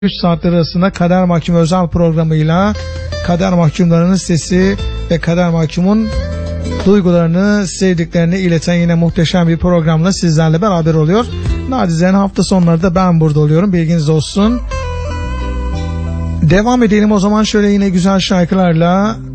3 saatler arasında Kader Mahkumu özel programıyla Kader Mahkumlarının sesi ve Kader Mahkum'un duygularını, sevdiklerini ileten yine muhteşem bir programla sizlerle beraber oluyor. Nacizane hafta sonları da ben burada oluyorum, bilginiz olsun. Devam edelim o zaman şöyle yine güzel şarkılarla.